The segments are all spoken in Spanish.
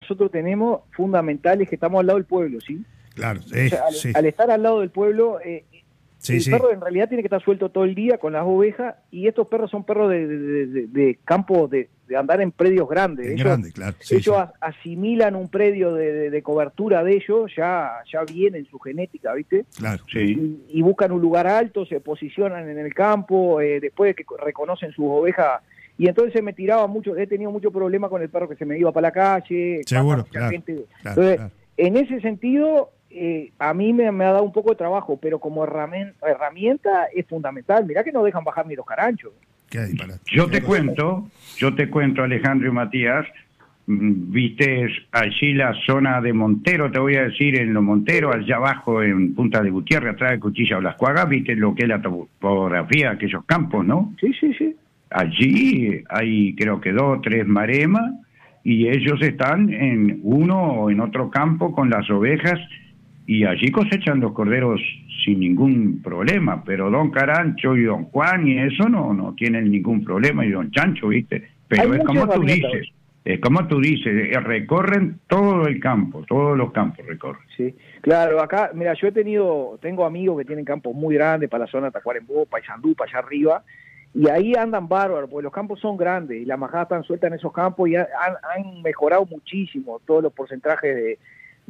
nosotros tenemos fundamental es que estamos al lado del pueblo, ¿sí? Claro, O sea, al estar al lado del pueblo, el perro en realidad tiene que estar suelto todo el día con las ovejas, y estos perros son perros de campo, de andar en predios grandes. Ellos asimilan un predio de cobertura de ellos, ya viene en su genética, ¿viste? Claro, y buscan un lugar alto, se posicionan en el campo, después de que reconocen sus ovejas. Y entonces me tiraba mucho, he tenido mucho problema con el perro que se me iba para la calle. Seguro, entonces, en ese sentido, a mí me ha dado un poco de trabajo, pero como herramienta es fundamental. Mirá que no dejan bajar ni los caranchos. Yo te cuento, Alejandro y Matías, viste allí la zona de Montero, te voy a decir, en los Monteros, allá abajo en Punta de Gutiérrez, atrás de Cuchilla Blascuaga, viste lo que es la topografía de aquellos campos, ¿no? Sí. Allí hay creo que 2 o 3 maremas, y ellos están en uno o en otro campo con las ovejas, y allí cosechan los corderos sin ningún problema, pero don Carancho y don Juan y eso no tienen ningún problema, y don Chancho, ¿viste? Pero es como tú dices, recorren todo el campo, todos los campos recorren. Sí, claro, acá, mira, tengo amigos que tienen campos muy grandes para la zona de Tacuarembó, Paysandú, para allá arriba, y ahí andan bárbaros, porque los campos son grandes, y las majadas están sueltas en esos campos, y han mejorado muchísimo todos los porcentajes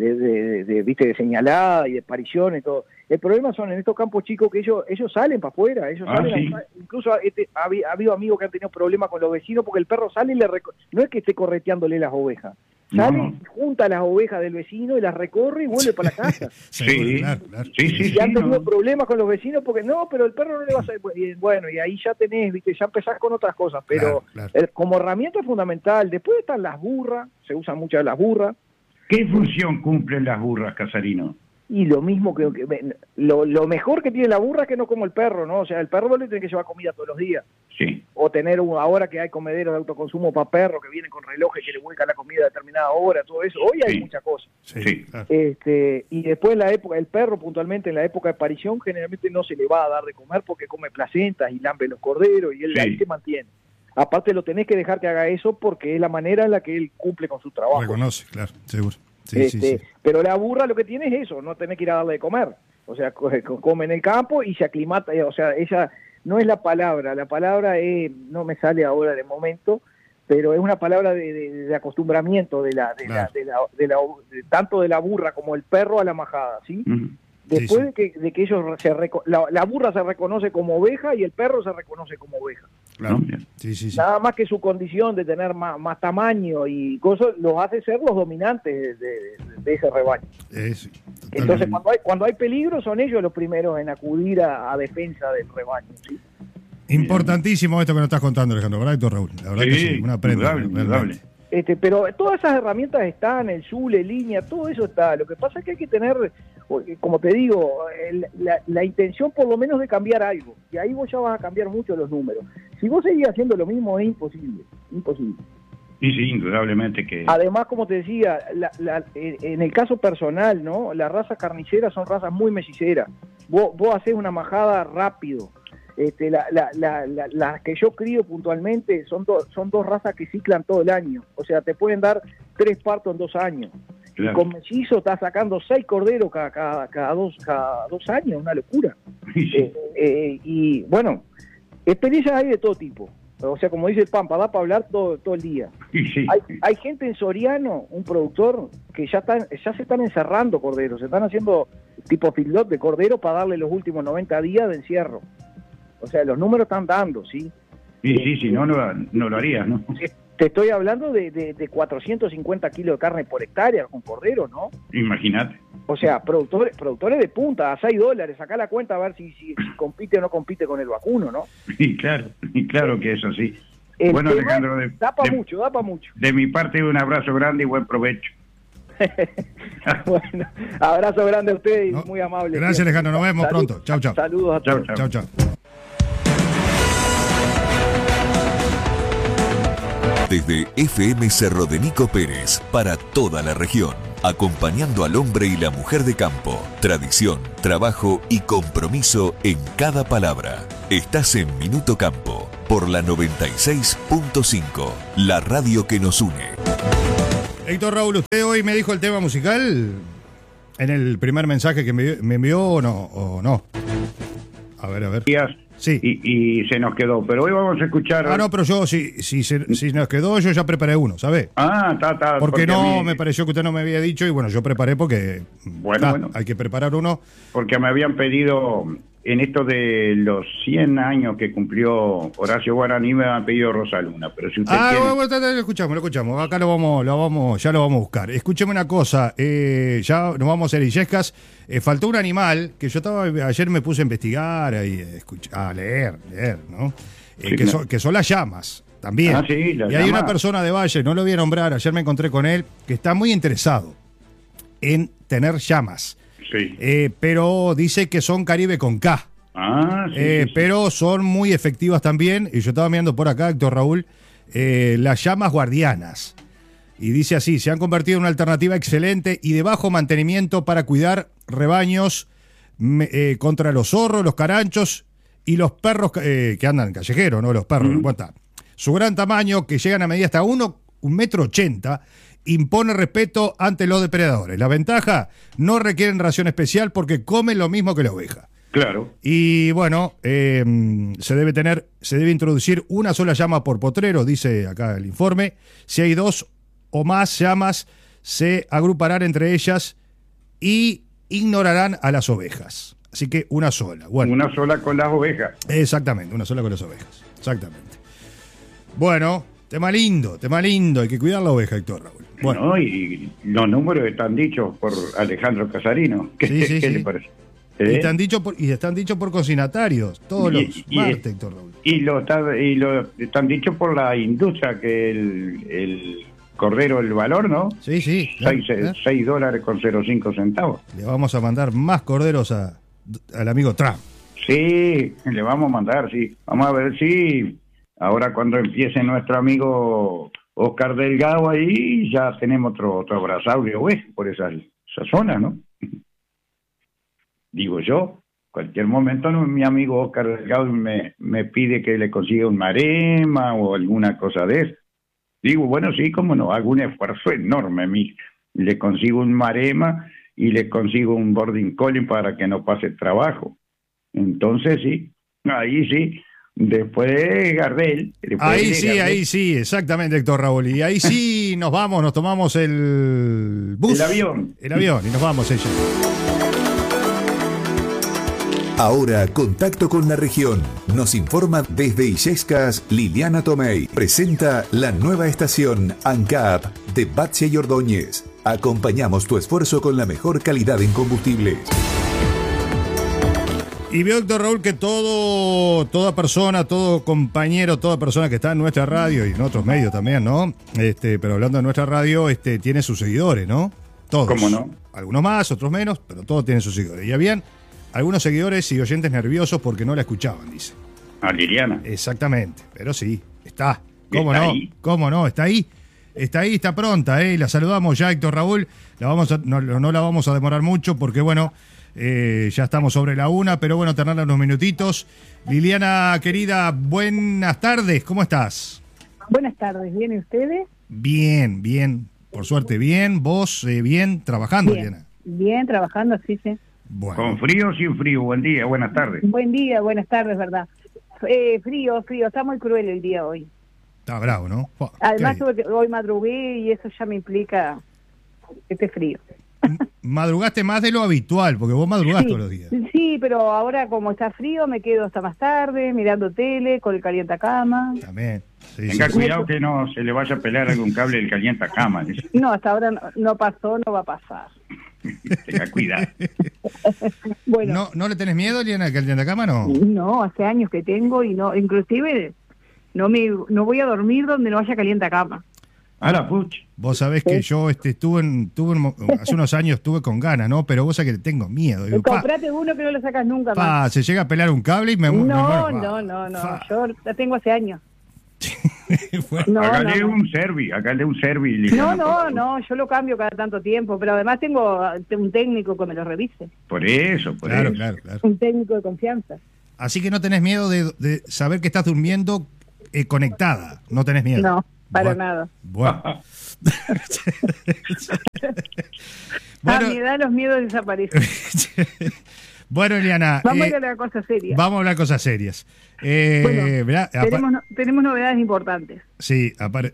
de señalada y de apariciones y todo. El problema son en estos campos chicos que ellos salen para afuera, incluso ha habido amigos que han tenido problemas con los vecinos porque el perro sale y no es que esté correteándole las ovejas, sale y junta las ovejas del vecino y las recorre y vuelve para la casa. Claro. Y han tenido problemas con los vecinos porque pero el perro no le va a hacer. Bueno, y ahí ya tenés, ¿viste? Ya empezás con otras cosas, pero como herramienta es fundamental. Después están las burras, se usan muchas las burras. ¿Qué función cumplen las burras, Casarino? Y lo mismo lo mejor que tiene la burra es que no como el perro, ¿no? O sea, el perro le tiene que llevar comida todos los días. Sí. O tener ahora que hay comederos de autoconsumo para perros que vienen con relojes que le vuelcan la comida a determinada hora, todo eso. Hoy hay muchas cosas. Sí. Y después en la época, el perro puntualmente en la época de parición generalmente no se le va a dar de comer porque come placentas y lambe los corderos y él ahí se mantiene. Aparte lo tenés que dejar que haga eso porque es la manera en la que él cumple con su trabajo. Reconoce, claro, seguro. Sí. Pero la burra lo que tiene es eso, no tenés que ir a darle de comer. O sea, come en el campo y se aclimata. O sea, ella no es la palabra es, no me sale ahora de momento, pero es una palabra de acostumbramiento tanto de la burra como el perro a la majada, ¿sí? Uh-huh. Después de que ellos la burra se reconoce como oveja y el perro se reconoce como oveja. Claro. Sí. Nada más que su condición de tener más tamaño y cosas los hace ser los dominantes de ese rebaño. Entonces cuando hay peligro son ellos los primeros en acudir a defensa del rebaño, ¿sí? Importantísimo esto que nos estás contando, Alejandro, ¿verdad, doctor Raúl? La verdad que sí, una prenda. Pero todas esas herramientas están, el Zule, línea, todo eso está. Lo que pasa es que hay que tener, como te digo, la intención por lo menos de cambiar algo. Y ahí vos ya vas a cambiar mucho los números. Si vos seguís haciendo lo mismo es imposible. Sí, indudablemente que... Además, como te decía, en el caso personal, ¿no? Las razas carniceras son razas muy melliceras. Vos hacés una majada rápido. Las que yo crío puntualmente son dos razas que ciclan todo el año. O sea, te pueden dar 3 partos en 2 años. Claro. Y con mellizo estás sacando 6 corderos cada dos años, una locura. Sí. Y bueno, experiencias hay de todo tipo. O sea, como dice el Pampa, da para hablar todo el día. Sí. Hay gente en Soriano, un productor, que ya se están encerrando corderos, se están haciendo tipo feedlot de cordero para darle los últimos 90 días de encierro. O sea, los números están dando, ¿sí? Sí, no lo harías, ¿no? Te estoy hablando de 450 kilos de carne por hectárea con cordero, ¿no? Imagínate. O sea, productores de punta, a $6, sacá la cuenta a ver si compite o no compite con el vacuno, ¿no? Sí, claro que eso sí. Bueno, Alejandro, da para mucho. De mi parte, un abrazo grande y buen provecho. Bueno, abrazo grande a usted y muy amable. Gracias, Alejandro, nos vemos pronto. Chau. Saludos a todos. Chau. Desde FM Cerro de Nico Pérez, para toda la región, acompañando al hombre y la mujer de campo, tradición, trabajo y compromiso en cada palabra. Estás en Minuto Campo, por la 96.5, la radio que nos une. Héctor Raúl, ¿usted hoy me dijo el tema musical en el primer mensaje que me envió o no? A ver. Sí. Y se nos quedó, pero hoy vamos a escuchar... No, pero yo, si nos quedó, yo ya preparé uno, ¿sabes? Está. Porque no, me pareció que usted no me había dicho y bueno, yo preparé porque... Bueno. Hay que preparar uno. Porque me habían pedido, en esto de los 100 años que cumplió Horacio Guaraní, me habían pedido Rosa Luna, pero si usted tiene... Lo escuchamos. Acá ya lo vamos a buscar. Escúcheme una cosa, ya nos vamos a hacer Illescas. Faltó un animal que yo ayer me puse a investigar y a leer, ¿no? Que son las llamas, también. Sí, las y llamas. hay una persona de Valle, no lo voy a nombrar, ayer me encontré con él, que está muy interesado en tener llamas. Sí. Pero dice que son Caribe con K. Sí. Pero son muy efectivas también, y yo estaba mirando por acá, Héctor Raúl, las llamas guardianas. Y dice así, se han convertido en una alternativa excelente y de bajo mantenimiento para cuidar rebaños contra los zorros, los caranchos y los perros que andan callejeros, ¿no? Los perros, ¿no? Su gran tamaño, que llegan a medir hasta 1,80 m, impone respeto ante los depredadores. La ventaja, no requieren ración especial porque comen lo mismo que la oveja. Claro. Y bueno, se debe introducir una sola llama por potrero, dice acá el informe. Si hay 2 o más llamas, se agruparán entre ellas y ignorarán a las ovejas. Así que una sola. Bueno, una sola con las ovejas. Exactamente, una sola con las ovejas. Exactamente. Bueno, tema lindo. Hay que cuidar la oveja, Héctor Raúl. Bueno. No, y los números están dichos por Alejandro Casarino. ¿Qué le parece? Y están dichos por consignatarios todos los martes, Héctor Raúl. Y están dichos por la industria, que el cordero, el valor, ¿no? Sí. Claro. $6.05. Le vamos a mandar más corderos al amigo Trump. Sí, le vamos a mandar, sí. Vamos a ver si ahora cuando empiece nuestro amigo Oscar Delgado ahí, ya tenemos otro abrazado de oveja por esa zona, ¿no? Digo yo, cualquier momento mi amigo Oscar Delgado me pide que le consiga un marema o alguna cosa de eso. Digo, bueno, sí, cómo no, hago un esfuerzo enorme, le consigo un marema y le consigo un boarding collie para que no pase trabajo. Entonces sí, ahí sí, después Gardel. Ahí sí, exactamente, Héctor Raúl. Y ahí sí nos tomamos el bus. El avión y nos vamos ellos. Ahora, contacto con la región. Nos informa desde Illescas, Liliana Tomei. Presenta la nueva estación ANCAP de Batzia y Ordóñez. Acompañamos tu esfuerzo con la mejor calidad en combustibles. Y veo, Héctor Raúl, que toda persona, todo compañero, toda persona que está en nuestra radio y en otros medios también, ¿no? Pero hablando de nuestra radio, tiene sus seguidores, ¿no? Todos. ¿Cómo no? Algunos más, otros menos, pero todos tienen sus seguidores. Y habían algunos seguidores y oyentes nerviosos porque no la escuchaban, dice. A Liliana. Exactamente, pero sí, está. ¿Cómo ¿Está no? ahí? ¿Cómo no? Está ahí, está pronta, y la saludamos ya, Héctor Raúl. No la vamos a demorar mucho porque, bueno, ya estamos sobre la 1, pero bueno, tenerla unos minutitos. Liliana, querida, buenas tardes, ¿cómo estás? Buenas tardes, ¿bien y ustedes? Bien, por suerte bien, vos bien, trabajando, Bien. Liliana. Bien, trabajando, sí. Bueno. ¿Con frío o sin frío? Buen día, buenas tardes. Buen día, buenas tardes, ¿verdad? Frío, está muy cruel el día hoy. Está bravo, ¿no? Además, hoy madrugué y eso ya me implica frío. Madrugaste más de lo habitual, porque vos madrugás todos los días. Sí, pero ahora como está frío me quedo hasta más tarde mirando tele con el calientacama. También. Sí, Tenga cuidado que no se le vaya a pelar algún cable del calientacama. No, hasta ahora no pasó, no va a pasar. Tenga cuidado. Bueno. ¿No le tenés miedo, Liliana, al calientacama, no? No, hace años que tengo y no, inclusive no voy a dormir donde no haya calientacama. A la pucha. Vos sabés que yo hace unos años estuve con ganas, ¿no? Pero vos sabés que tengo miedo. Digo, comprate uno que no lo sacas nunca más. Se llega a pelar un cable y me muero. No. Yo la tengo hace años. Bueno. Hágale un servi. No, yo lo cambio cada tanto tiempo, pero además tengo un técnico que me lo revise. Por eso. Claro. Un técnico de confianza. Así que no tenés miedo de saber que estás durmiendo conectada, no tenés miedo. para Bueno. nada. Bueno. A mi edad los miedos desaparecen. Bueno, Eliana. Vamos a ir a la cosa seria. Vamos a hablar cosas serias. Bueno, Mirá, tenemos novedades importantes. sí,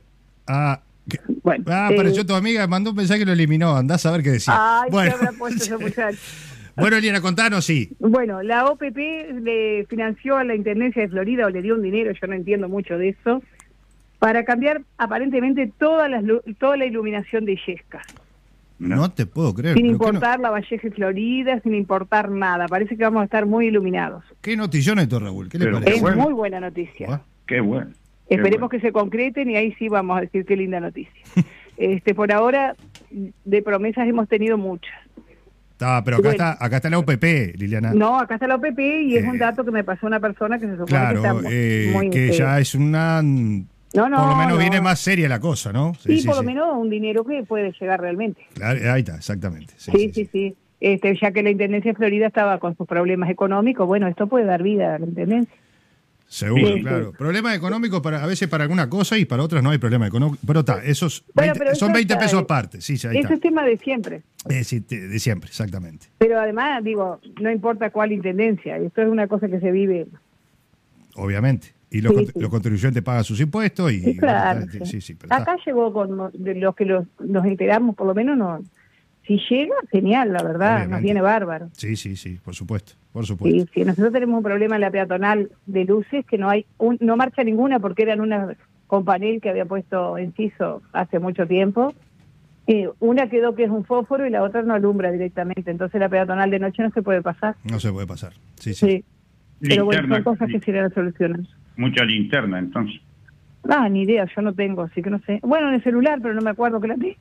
Bueno, apareció tu amiga, mandó un mensaje que lo eliminó. Andás a ver qué decía. Ay, Bueno. ¿qué habrá puesto ese muchacho? Bueno, Eliana, contanos, sí. Bueno, la OPP le financió a la Intendencia de Florida, o le dio un dinero, yo no entiendo mucho de eso, para cambiar aparentemente toda la iluminación de Illescas. No te puedo creer. Sin pero ¿qué importar la Valleje Florida, sin importar nada. Parece que vamos a estar muy iluminados. ¿Qué notillón esto, Raúl? ¿Qué le Pero parece? Es bueno. muy buena noticia. Buah. Qué bueno. Esperemos que se concreten y ahí sí vamos a decir qué linda noticia. Por ahora, de promesas hemos tenido muchas. Pero acá está la OPP, Liliana. No, acá está la OPP y es un dato que me pasó una persona que se supone Claro, que está muy que ya es una... No, por lo menos no. viene más seria la cosa, ¿no? Sí, por lo menos un dinero que puede llegar realmente. Claro, ahí está, exactamente. Sí. Ya que la Intendencia de Florida estaba con sus problemas económicos, bueno, esto puede dar vida a la Intendencia. Seguro, Sí, claro. Problemas económicos a veces para alguna cosa y para otras no hay problema económico. Pero está, esos 20, pero son eso 20 está, pesos aparte. Sí, ahí Ese está. es tema de siempre. Sí, de siempre, exactamente. Pero además, digo, no importa cuál intendencia, esto es una cosa que se vive. Obviamente. Y los contribuyentes pagan sus impuestos y... Sí, claro. Bueno, sí, pero acá está. llegó de los que nos enteramos, por lo menos no. Si llega, genial, la verdad, Obviamente. nos viene bárbaro. Sí, por supuesto. Sí, nosotros tenemos un problema en la peatonal de luces, que no marcha ninguna porque eran una con panel que había puesto Enciso hace mucho tiempo. Una quedó que es un fósforo y la otra no alumbra directamente, entonces la peatonal de noche no se puede pasar. No se puede pasar. Sí. Sí. Pero bueno, Linterna, son cosas que se irán a solucionar. Mucha linterna, entonces. Ni idea, yo no tengo, así que no sé. Bueno, en el celular, pero no me acuerdo que la tengo.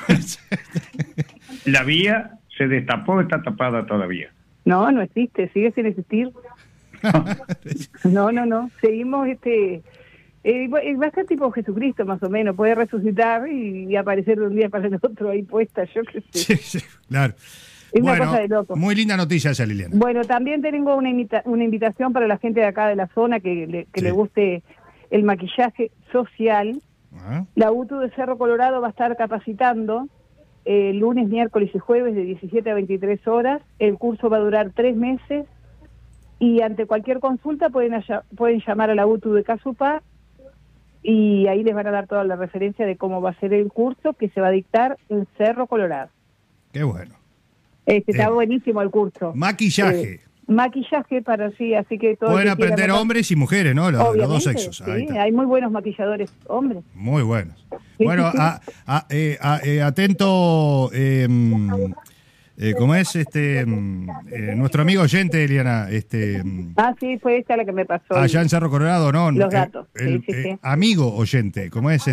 La vía se destapó, está tapada todavía. No existe, sigue sin existir. No. Seguimos, va a ser tipo Jesucristo, más o menos. Puede resucitar y aparecer de un día para el otro ahí puesta, yo qué sé. Sí, claro. Es una cosa de loco. Muy linda noticia esa, Liliana. Bueno, también tengo una invitación para la gente de acá de la zona que le guste el maquillaje social. La UTU de Cerro Colorado va a estar capacitando lunes, miércoles y jueves de 17 a 23 horas. El curso va a durar 3 meses y ante cualquier consulta pueden llamar a la UTU de Casupá y ahí les van a dar toda la referencia de cómo va a ser el curso que se va a dictar en Cerro Colorado. Qué bueno. Está buenísimo el curso. Maquillaje. Maquillaje para así que todo. Pueden aprender hombres y mujeres, ¿no? Los dos sexos. Sí, hay muy buenos maquilladores hombres. Muy buenos. Sí, bueno, sí. Atento, ¿cómo es nuestro amigo oyente, Eliana? Sí, fue esta la que me pasó. Allá en Cerro Colorado, ¿no? Los datos. El Sí. amigo oyente, ¿cómo es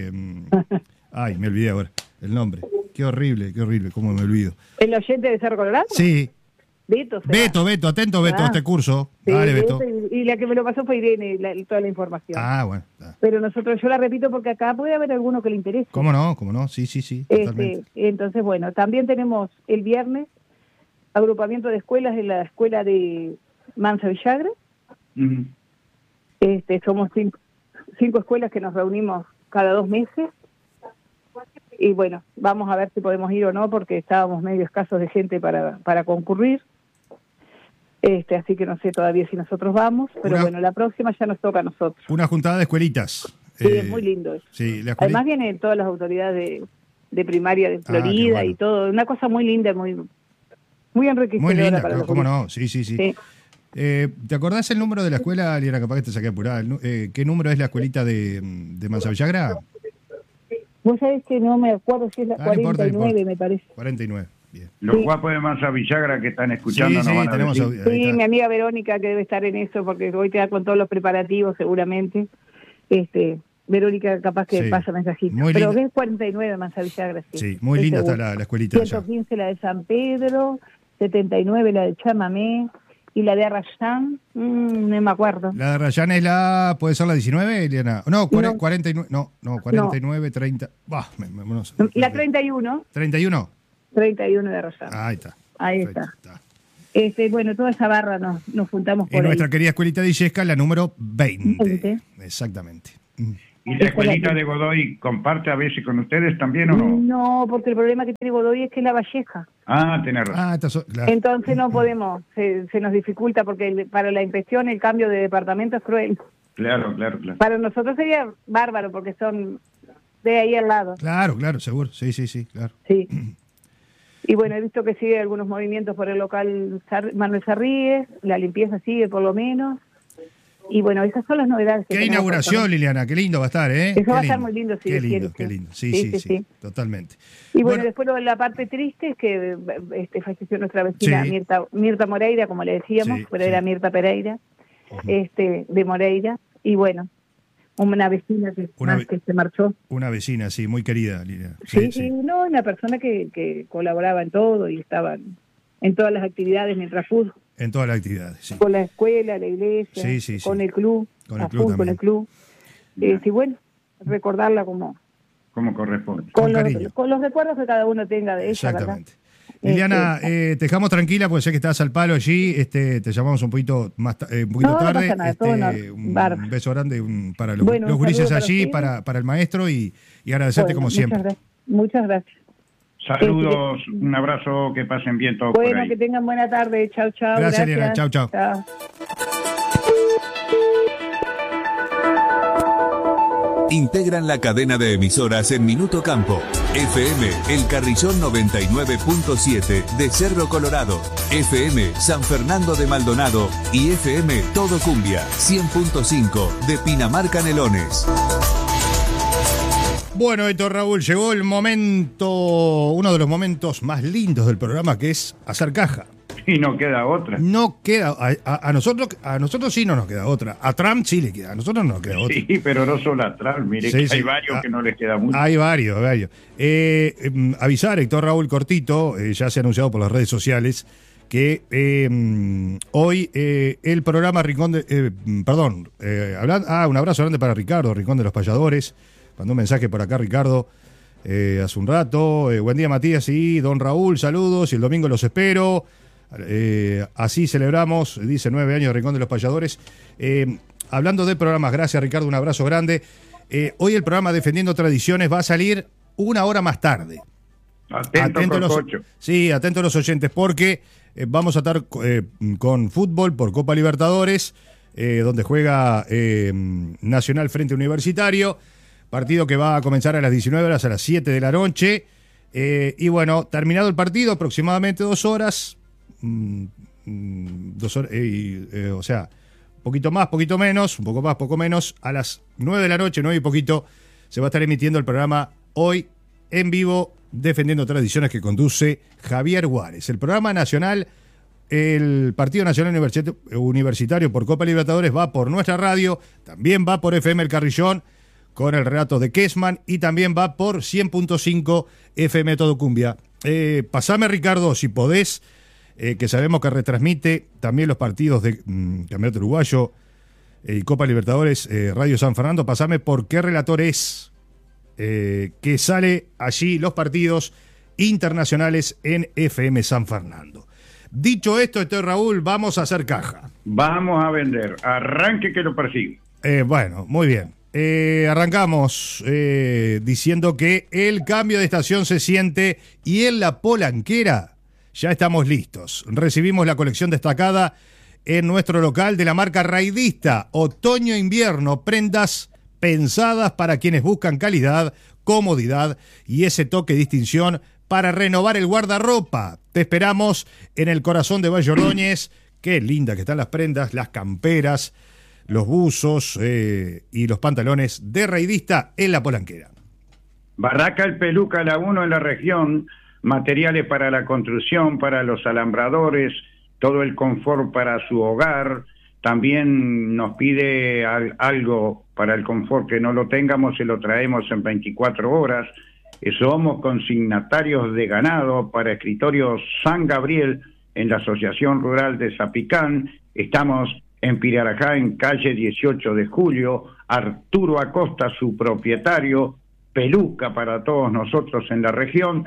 Ay, me olvidé ahora el nombre. Qué horrible, cómo me olvido. ¿El oyente de Cerro Colorado? Sí. Beto, atento, Beto, a este curso. Sí, Dale, Beto. Y la que me lo pasó fue Irene, toda la información. Bueno. Pero yo la repito porque acá puede haber alguno que le interese. ¿Cómo no? Sí, totalmente. Entonces, bueno, también tenemos el viernes agrupamiento de escuelas de la escuela de Mansa Villagra. Uh-huh. Somos 5 escuelas que nos reunimos cada 2 meses. Y bueno, vamos a ver si podemos ir o no, porque estábamos medio escasos de gente para concurrir. Así que no sé todavía si nosotros vamos, pero bueno, la próxima ya nos toca a nosotros. Una juntada de escuelitas. Sí, es muy lindo eso. Sí, además vienen todas las autoridades de primaria de Florida y todo. Una cosa muy linda, muy enriquecedora. Muy linda, para ¿cómo no? Sí. ¿Te acordás el número de la escuela, Liana? Capaz que te saqué apurada. ¿Qué número es la escuelita de Mansa Villagra? Vos sabés que no me acuerdo si es la 49, no importa. me parece. 49, bien. Los guapos de Mansa Villagra que están escuchando nos van a tenemos decir. Sí, mi amiga Verónica que debe estar en eso, porque hoy te da con todos los preparativos seguramente. Verónica capaz que pasa mensajito. Pero es 49 Mansa Villagra, sí. Sí, muy linda está la escuelita. 115 la de San Pedro, 79 la de Chamamé, y la de Arrayán, no me acuerdo. La de Arrayán puede ser la 19, Eliana. No, 49, no, 49, 30. No sé. La 31. 31. 31 de Arrayán. Ahí está. Bueno, toda esa barra nos juntamos por ahí. Y nuestra querida escuelita de Illescas, la número 20. Exactamente. ¿Y la escuelita de Godoy comparte a veces con ustedes también o no? No, porque el problema que tiene Godoy es que es La Valleja. Ah, tenés razón. Claro. Entonces no podemos, se nos dificulta porque para la inspección el cambio de departamento es cruel. Claro. Para nosotros sería bárbaro porque son de ahí al lado. Claro, seguro. Sí, claro. Sí. Y bueno, he visto que sigue algunos movimientos por el local Manuel Sarríes, la limpieza sigue por lo menos. Y bueno, esas son las novedades. Qué inauguración, Liliana, qué lindo va a estar, ¿eh? Eso va a estar muy lindo, sí. Qué lindo. Sí, totalmente. Y bueno, después la parte triste es que falleció nuestra vecina Mirta Moreira, como le decíamos, pero era Mirta Pereira, de Moreira. Y bueno, una vecina que se marchó. Una vecina, sí, muy querida, Liliana. Sí, no, una persona que colaboraba en todo y estaba en todas las actividades mientras pudo. En todas las actividades, sí. Con la escuela, la iglesia, con el club, con el club. Sí, bueno, recordarla como corresponde. Con los recuerdos que cada uno tenga de ella. Exactamente. ¿Verdad? Liliana, te dejamos tranquila porque sé que estás al palo allí. Te llamamos un poquito tarde. No pasa nada, un beso grande para los gurises allí, para el maestro y agradecerte como siempre. Muchas gracias. Saludos, un abrazo, que pasen bien todos por ahí. Bueno, que tengan buena tarde. Chau. Gracias, Liliana. Chau. Integran la cadena de emisoras en Minuto Campo. FM El Carrizón 99.7 de Cerro Colorado, FM San Fernando de Maldonado y FM Todo Cumbia 100.5 de Pinamar Canelones. Bueno, Héctor Raúl, llegó el momento, uno de los momentos más lindos del programa, que es hacer caja. Y no queda otra. No queda, a nosotros sí no nos queda otra. A Trump sí le queda, a nosotros no nos queda otra. Sí, pero no solo a Trump, mire que hay varios que no les queda mucho. Hay varios. Avisar, Héctor Raúl, cortito, ya se ha anunciado por las redes sociales, que hoy el programa Rincón de... un abrazo grande para Ricardo, Rincón de los Payadores. Mandó un mensaje por acá, Ricardo, hace un rato. Buen día, Matías y don Raúl, saludos. Y el domingo los espero. Así celebramos, dice 9 años de Rincón de los Payadores. Hablando de programas, gracias, Ricardo, un abrazo grande. Hoy el programa Defendiendo Tradiciones va a salir una hora más tarde. Atento a los oyentes, porque vamos a estar con fútbol por Copa Libertadores, donde juega Nacional frente Universitario. Partido que va a comenzar a las 19 horas, a las 7 de la noche. Y bueno, terminado el partido, aproximadamente 2 horas. 2 horas, o sea, poquito más, poquito menos, un poco más, poco menos. A las 9 de la noche, 9 y poquito, se va a estar emitiendo el programa Hoy en Vivo, Defendiendo Tradiciones, que conduce Javier Juárez. El programa nacional, el Partido Nacional Universitario por Copa Libertadores, va por nuestra radio, también va por FM El Carrillón, con el relato de Kessman, y también va por 100.5 FM Todo Cumbia. Pasame, Ricardo, si podés, que sabemos que retransmite también los partidos de Campeonato Uruguayo y Copa Libertadores, Radio San Fernando. Pasame por qué relator es que sale allí los partidos internacionales en FM San Fernando. Dicho esto, Raúl, vamos a hacer caja. Vamos a vender. Arranque que lo persigue. Bueno, muy bien. Arrancamos diciendo que el cambio de estación se siente y en la Polanquera ya estamos listos. Recibimos la colección destacada en nuestro local de la marca Raidista. Otoño-invierno, prendas pensadas para quienes buscan calidad, comodidad y ese toque de distinción para renovar el guardarropa. Te esperamos en el corazón de Valle Ordóñez. Qué linda que están las prendas, las camperas, los buzos y los pantalones de Raidista en la Polanquera. Barraca El Peluca, la 1 en la región, materiales para la construcción, para los alambradores, todo el confort para su hogar. También nos pide algo para el confort que no lo tengamos, se lo traemos en 24 horas. Somos consignatarios de ganado para Escritorio San Gabriel en la Asociación Rural de Zapicán. Estamos en Pirarajá, en calle 18 de Julio. Arturo Acosta, su propietario. peluca para todos nosotros en la región,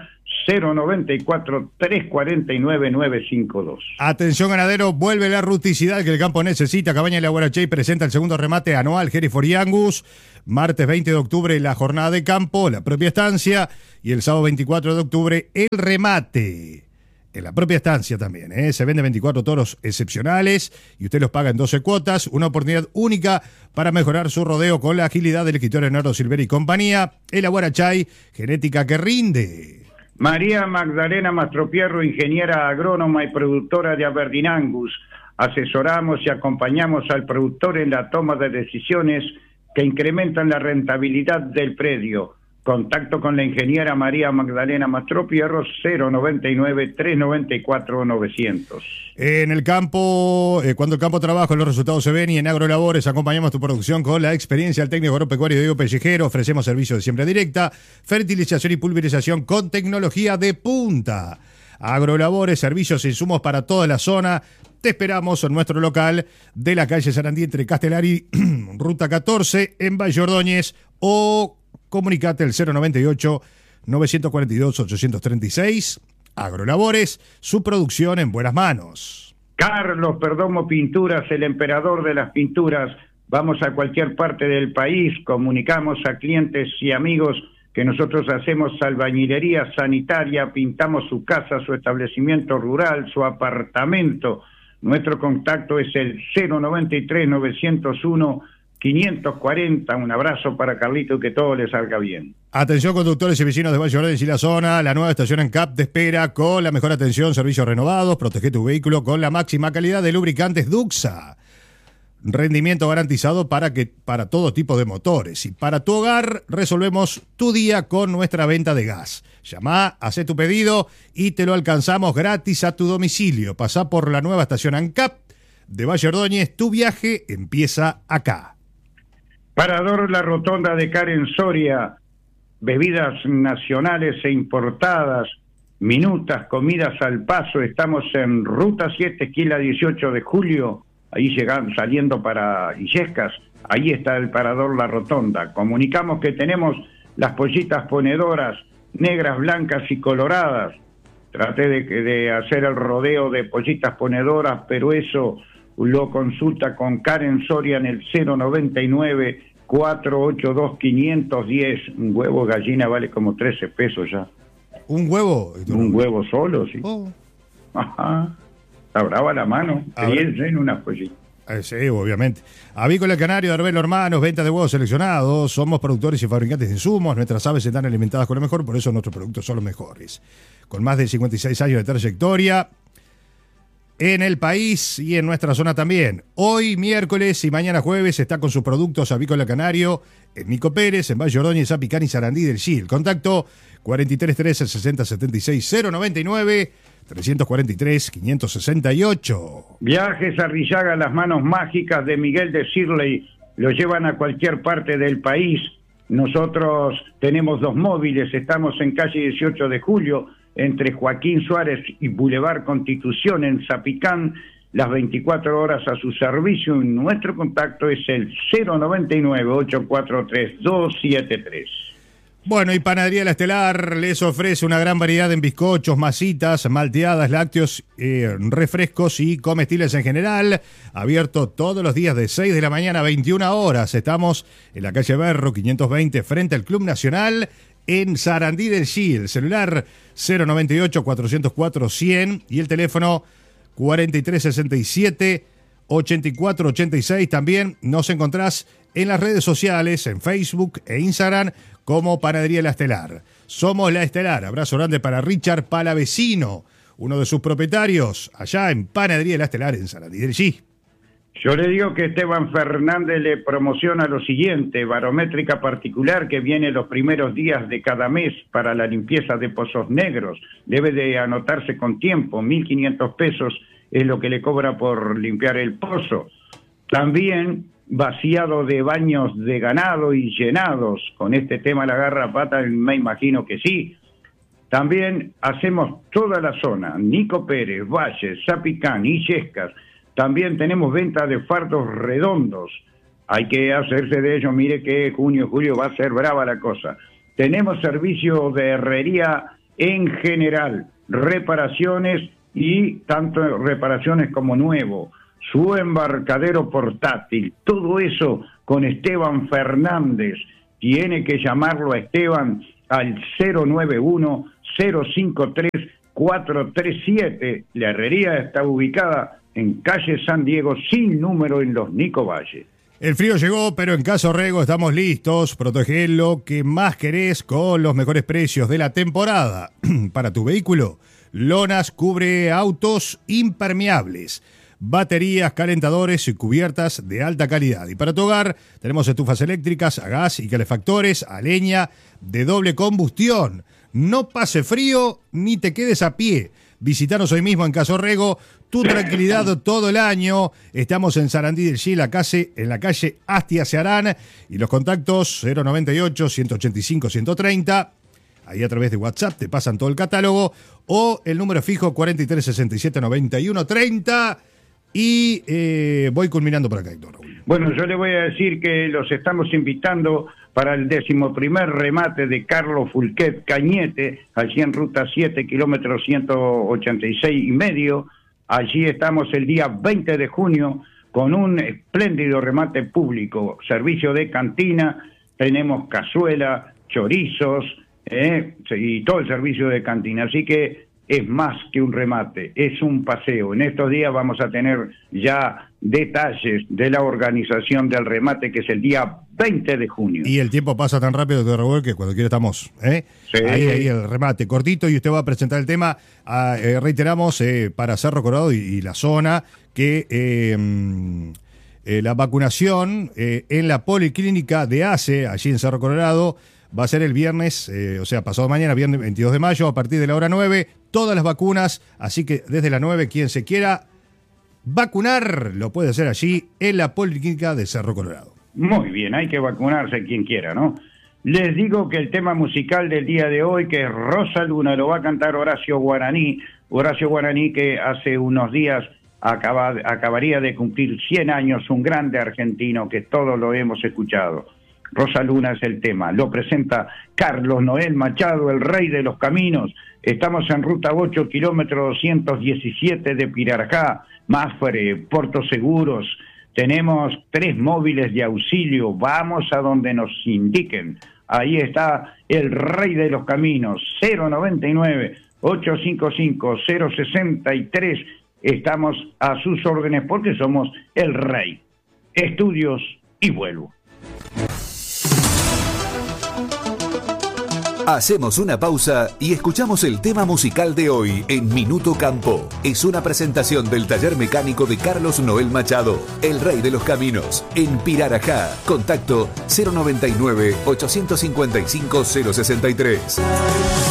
094-349-952. Atención ganadero, vuelve la rusticidad que el campo necesita. Cabaña La Guarachay presenta el segundo remate anual Hereford y Angus. Martes 20 de octubre la jornada de campo, la propia estancia. Y el sábado 24 de octubre el remate. En la propia estancia también, Se venden 24 toros excepcionales y usted los paga en 12 cuotas. Una oportunidad única para mejorar su rodeo con la agilidad del escritor Leonardo Silvera y compañía. El Aguarachay, genética que rinde. María Magdalena Mastropierro, ingeniera agrónoma y productora de Aberdeen Angus. Asesoramos y acompañamos al productor en la toma de decisiones que incrementan la rentabilidad del predio. Contacto con la ingeniera María Magdalena Mastropierro, 099-394-900. En el campo, cuando el campo trabaja, los resultados se ven, y en Agrolabores acompañamos tu producción con la experiencia del técnico agropecuario Diego Pellejero. Ofrecemos servicios de siembra directa, fertilización y pulverización con tecnología de punta. Agrolabores, servicios e insumos para toda la zona. Te esperamos en nuestro local de la calle Sarandí entre Castellari, ruta 14, en Valle Ordóñez, o comunicate al 098-942-836. Agrolabores, su producción en buenas manos. Carlos Perdomo Pinturas, el emperador de las pinturas. Vamos a cualquier parte del país, comunicamos a clientes y amigos que nosotros hacemos albañilería sanitaria, pintamos su casa, su establecimiento rural, su apartamento. Nuestro contacto es el 093-901-540. Un abrazo para Carlito y que todo le salga bien. Atención conductores y vecinos de Valle Ordóñez y la zona, la nueva estación en CAP te espera con la mejor atención, servicios renovados. Protege tu vehículo con la máxima calidad de lubricantes Duxa. Rendimiento garantizado para todo tipo de motores. Y para tu hogar resolvemos tu día con nuestra venta de gas. Llamá, hacé tu pedido y te lo alcanzamos gratis a tu domicilio. Pasá por la nueva estación ANCAP de Valle Ordóñez. Tu viaje empieza acá. Parador La Rotonda de Karen Soria. Bebidas nacionales e importadas, minutas, comidas al paso. Estamos en Ruta 7, esquina 18 de julio. Ahí llegan, saliendo para Illescas. Ahí está el Parador La Rotonda. Comunicamos que tenemos las pollitas ponedoras, negras, blancas y coloradas. Traté de hacer el rodeo de pollitas ponedoras, pero eso lo consulta con Karen Soria en el 099-482-510. Un huevo de gallina vale como 13 pesos ya. ¿Un huevo? Un huevo solo, sí. Oh. Ajá. Está brava la mano. En una pollita. Sí, obviamente. Avícola Canario de Arbelo Hermanos, venta de huevos seleccionados. Somos productores y fabricantes de insumos. Nuestras aves están alimentadas con lo mejor, por eso nuestros productos son los mejores. Con más de 56 años de trayectoria en el país y en nuestra zona también. Hoy, miércoles y mañana jueves, está con sus productos Avícola Canario en Nico Pérez, en Valle Ordóñez, Zapicán y Sarandí del Gil. Contacto 4313 6076 099 343 568. Viajes Arrillaga, las manos mágicas de Miguel de Sirley, lo llevan a cualquier parte del país. Nosotros tenemos 2 móviles, estamos en calle 18 de julio, entre Joaquín Suárez y Boulevard Constitución en Zapicán, las 24 horas a su servicio. Nuestro contacto es el 099-843-273. Bueno, y Panadería La Estelar les ofrece una gran variedad en bizcochos, masitas, malteadas, lácteos, refrescos y comestibles en general. Abierto todos los días de 6 de la mañana a 21 horas. Estamos en la calle Berro 520 frente al Club Nacional en Sarandí del Gil. Celular 098-404-100 y el teléfono 4367-8486. También nos encontrás en las redes sociales, en Facebook e Instagram, como Panadería La Estelar. Somos La Estelar. Abrazo grande para Richard Palavecino, uno de sus propietarios, allá en Panadería La Estelar, en Sarandí del Gil. Yo le digo que Esteban Fernández le promociona lo siguiente: barométrica particular que viene los primeros días de cada mes para la limpieza de pozos negros. Debe de anotarse con tiempo, 1.500 pesos es lo que le cobra por limpiar el pozo. También vaciado de baños de ganado y llenados. Con este tema la garrapata me imagino que sí. También hacemos toda la zona, Nico Pérez, Valle, Zapicán, Illescas. También tenemos venta de fardos redondos. Hay que hacerse de ellos. Mire que junio, julio va a ser brava la cosa. Tenemos servicio de herrería en general, reparaciones y tanto reparaciones como nuevo, su embarcadero portátil, todo eso con Esteban Fernández. Tiene que llamarlo a Esteban al 091-053-437. La herrería está ubicada en calle San Diego, sin número, en Los Nico Valle. El frío llegó, pero en Caso Rego estamos listos. Protege lo que más querés con los mejores precios de la temporada. Para tu vehículo, lonas cubre autos impermeables, baterías, calentadores y cubiertas de alta calidad. Y para tu hogar tenemos estufas eléctricas a gas y calefactores a leña de doble combustión. No pase frío ni te quedes a pie. Visítanos hoy mismo en Caso Rego. Tu tranquilidad todo el año. Estamos en Sarandí del Gil, en la calle Astia Cearán. Y los contactos 098-185-130. Ahí a través de WhatsApp te pasan todo el catálogo. O el número fijo 4367-9130. Y voy culminando por acá, Héctor Raúl. Bueno, yo le voy a decir que los estamos invitando para el 11º remate de Carlos Fulquet Cañete, allí en Ruta 7, kilómetro 186 y medio. Allí estamos el día 20 de junio con un espléndido remate público, servicio de cantina, tenemos cazuela, chorizos, y todo el servicio de cantina. Así que es más que un remate, es un paseo. En estos días vamos a tener ya detalles de la organización del remate, que es el día 20 de junio. Y el tiempo pasa tan rápido, doctor Raúl, que cuando quiera estamos. Sí. Ahí el remate cortito, y usted va a presentar el tema, reiteramos, para Cerro Colorado y la zona, que la vacunación en la policlínica de ACE, allí en Cerro Colorado, va a ser el viernes, o sea, pasado mañana, viernes 22 de mayo, a partir de la hora 9, todas las vacunas, así que desde las 9, quien se quiera vacunar, lo puede hacer allí en la Policlínica de Cerro Colorado. Muy bien, hay que vacunarse quien quiera, ¿no? Les digo que el tema musical del día de hoy, que es Rosa Luna, lo va a cantar Horacio Guaraní, que hace unos días acabaría de cumplir 100 años, un grande argentino que todos lo hemos escuchado. Rosa Luna es el tema, lo presenta Carlos Noel Machado, el rey de los caminos. Estamos en ruta 8, kilómetro 217 de Pirarajá, Mafre, Puerto Seguros. Tenemos 3 móviles de auxilio, vamos a donde nos indiquen. Ahí está el rey de los caminos, 099-855-063. Estamos a sus órdenes porque somos el rey. Estudios y vuelvo. Hacemos una pausa y escuchamos el tema musical de hoy en Minuto Campo. Es una presentación del taller mecánico de Carlos Noel Machado, el rey de los caminos, en Pirarajá. Contacto 099-855-063.